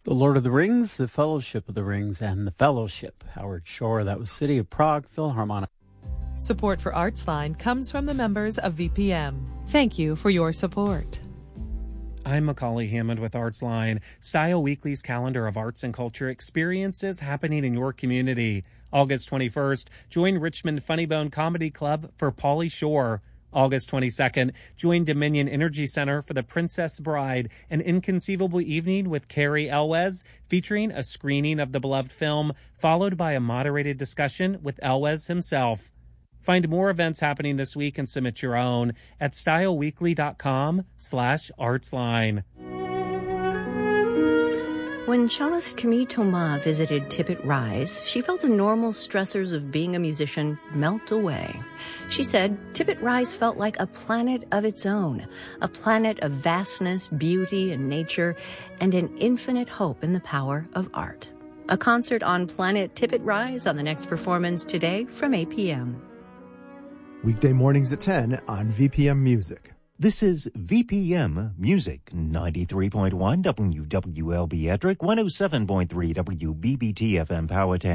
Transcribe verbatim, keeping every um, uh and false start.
The Lord of the Rings, The Fellowship of the Rings, and The Fellowship. Howard Shore, that was City of Prague Philharmonic. Support for Artsline comes from the members of V P M. Thank you for your support. I'm Macaulay Hammond with Artsline, Style Weekly's calendar of arts and culture experiences happening in your community. August twenty-first, join Richmond Funny Bone Comedy Club for Pauly Shore. August twenty-second, join Dominion Energy Center for The Princess Bride, an inconceivable evening with Carrie Elwes, featuring a screening of the beloved film, followed by a moderated discussion with Elwes himself. Find more events happening this week and submit your own at styleweekly.com slash artsline. When cellist Camille Thomas visited Tippett Rise, she felt the normal stressors of being a musician melt away. She said Tippett Rise felt like a planet of its own, a planet of vastness, beauty, and nature, and an infinite hope in the power of art. A concert on Planet Tippett Rise on the next performance today from eight p.m. Weekday mornings at ten on V P M Music. This is V P M Music, ninety-three point one W W L B Ettrick, one oh seven point three W B B T F M Powhatan.